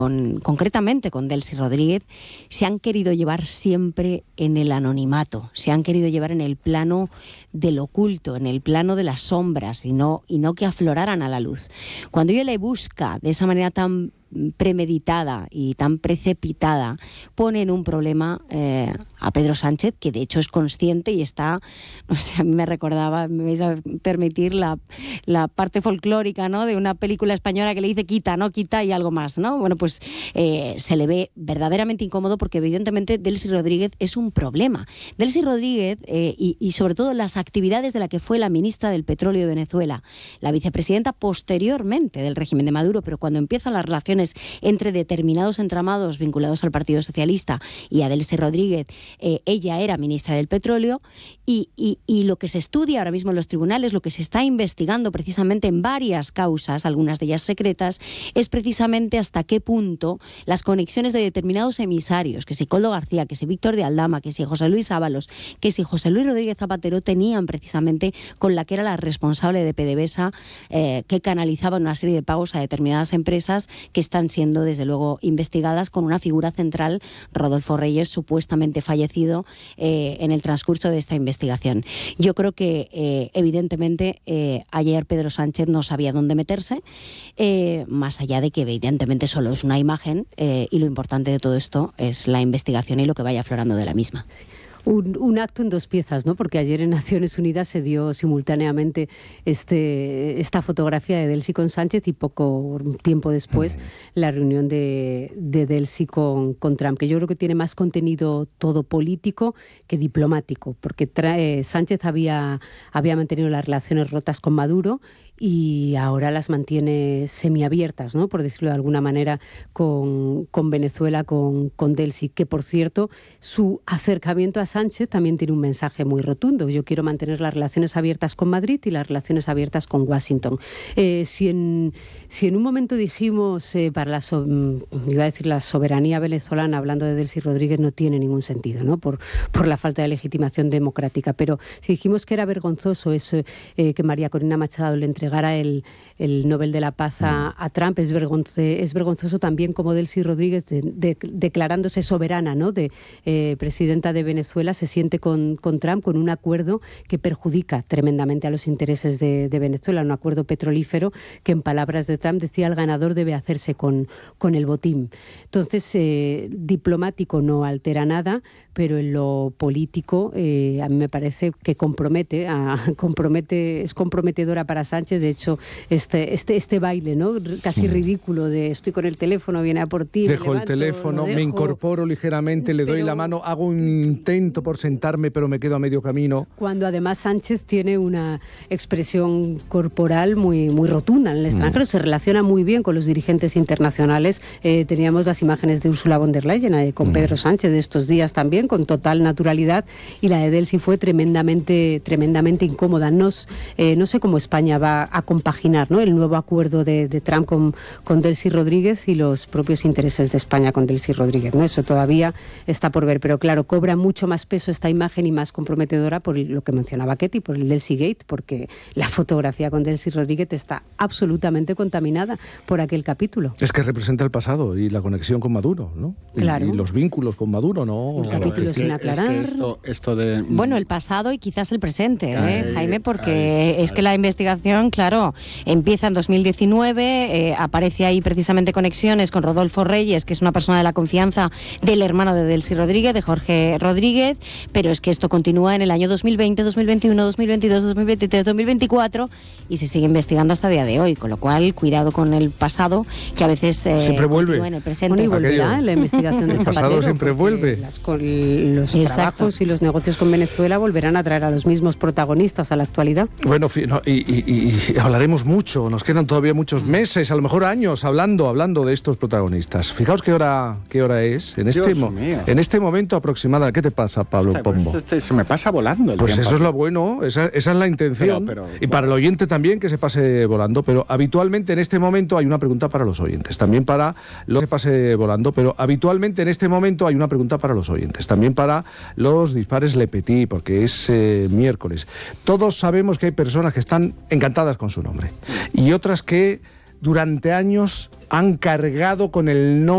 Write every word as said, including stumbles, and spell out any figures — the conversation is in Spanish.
Con, concretamente con Delcy Rodríguez, se han querido llevar siempre en el anonimato, se han querido llevar en el plano del oculto, en el plano de las sombras, y no, y no que afloraran a la luz. Cuando ella le busca de esa manera tan premeditada y tan precipitada, pone en un problema eh, a Pedro Sánchez, que de hecho es consciente y está, no sé, a mí me recordaba, me vais a permitir la, la parte folclórica, ¿no?, de una película española que le dice quita, no quita y algo más, ¿no? Bueno, pues eh, se le ve verdaderamente incómodo porque evidentemente Delcy Rodríguez es un problema. Delcy Rodríguez eh, y, y sobre todo las actividades de la que fue la ministra del Petróleo de Venezuela, la vicepresidenta posteriormente del régimen de Maduro, pero cuando empiezan las relaciones entre determinados entramados vinculados al Partido Socialista y a Delcy Rodríguez, eh, ella era ministra del Petróleo, y, y, y lo que se estudia ahora mismo en los tribunales, lo que se está investigando precisamente en varias causas, algunas de ellas secretas, es precisamente hasta qué punto las conexiones de determinados emisarios, que si Koldo García, que si Víctor de Aldama, que si José Luis Ábalos, que si José Luis Rodríguez Zapatero, tenían precisamente con la que era la responsable de PDVSA, eh, que canalizaba una serie de pagos a determinadas empresas que están siendo, desde luego, investigadas, con una figura central, Rodolfo Reyes, supuestamente fallecido eh, en el transcurso de esta investigación. Yo creo que, eh, evidentemente, eh, ayer Pedro Sánchez no sabía dónde meterse, eh, más allá de que, evidentemente, solo es una imagen, eh, y lo importante de todo esto es la investigación y lo que vaya aflorando de la misma. Sí. Un, un acto en dos piezas, ¿no? Porque ayer en Naciones Unidas se dio simultáneamente este, esta fotografía de Delcy con Sánchez y poco tiempo después la reunión de, de Delcy con, con Trump, que yo creo que tiene más contenido todo político que diplomático, porque trae, Sánchez había, había mantenido las relaciones rotas con Maduro y ahora las mantiene semiabiertas, ¿no?, por decirlo de alguna manera, con, con Venezuela, con, con Delcy, que por cierto, su acercamiento a Sánchez también tiene un mensaje muy rotundo. Yo quiero mantener las relaciones abiertas con Madrid y las relaciones abiertas con Washington. Eh, si, en, si en un momento dijimos, eh, para la, so, iba a decir la soberanía venezolana, hablando de Delcy Rodríguez, no tiene ningún sentido, ¿no?, por, por la falta de legitimación democrática, pero si dijimos que era vergonzoso eso, eh, que María Corina Machado le entregara el, el Nobel de la Paz a, a Trump, es, vergonzo, es vergonzoso también como Delcy Rodríguez, de, de, declarándose soberana, ¿no?, de eh, presidenta de Venezuela, se siente con, con Trump con un acuerdo que perjudica tremendamente a los intereses de, de Venezuela, un acuerdo petrolífero que, en palabras de Trump, decía el ganador debe hacerse con, con el botín. Entonces, eh, diplomático no altera nada, pero en lo político eh, a mí me parece que compromete, a, compromete, es comprometedora para Sánchez. De hecho, este, este, este baile, ¿no?, casi ridículo de estoy con el teléfono, viene a por ti. Dejo levanto, el teléfono, dejo, me incorporo ligeramente, le pero, doy la mano, hago un intento por sentarme, pero me quedo a medio camino. Cuando además Sánchez tiene una expresión corporal muy, muy rotunda en el extranjero, mm. se relaciona muy bien con los dirigentes internacionales. Eh, teníamos las imágenes de Ursula von der Leyen eh, con mm. Pedro Sánchez de estos días también, con total naturalidad, y la de Delcy fue tremendamente, tremendamente incómoda. No, eh, no sé cómo España va a compaginar, ¿no?, el nuevo acuerdo de, de Trump con, con Delcy Rodríguez y los propios intereses de España con Delcy Rodríguez, ¿no? Eso todavía está por ver, pero claro, cobra mucho más peso esta imagen y más comprometedora por lo que mencionaba Ketty, por el Delcy Gate, porque la fotografía con Delcy Rodríguez está absolutamente contaminada por aquel capítulo. Es que representa el pasado y la conexión con Maduro, ¿no? Claro. Y, y los vínculos con Maduro, ¿no? El capítulo es sin que, aclarar. Es que esto, esto de... Bueno, el pasado y quizás el presente, ¿eh, ay, Jaime? Porque ay, es que la investigación, claro, empieza en dos mil diecinueve, eh, aparece ahí precisamente conexiones con Rodolfo Reyes, que es una persona de la confianza del hermano de Delcy Rodríguez, de Jorge Rodríguez, pero es que esto continúa en el año dos mil veinte, dos mil veintiuno, dos mil veintidós, dos mil veintitrés, dos mil veinticuatro y se sigue investigando hasta el día de hoy, con lo cual cuidado con el pasado, que a veces eh, siempre vuelve en el presente. Bueno, y volverá en la investigación de Zapatero. El pasado siempre vuelve. Las, con, los Exacto. trabajos y los negocios con Venezuela volverán a traer a los mismos protagonistas a la actualidad. Bueno, no, y, y, y hablaremos mucho, nos quedan todavía muchos meses, a lo mejor años, hablando, hablando de estos protagonistas. Fijaos qué hora, qué hora es, en este, mo- en este momento aproximada. ¿Qué te pasa, Pablo Este, Pombo? Este, este, se me pasa volando el Pues tiempo. eso es lo bueno, esa, esa es la intención. Pero, pero, y para el oyente también, que se pase volando, pero habitualmente en este momento hay una pregunta para los oyentes, también para los que se pase volando, pero habitualmente en este momento hay una pregunta para los oyentes, también para los dispares Le Petit, porque es eh, miércoles. Todos sabemos que hay personas que están encantadas con su nombre y otras que durante años han cargado con el nombre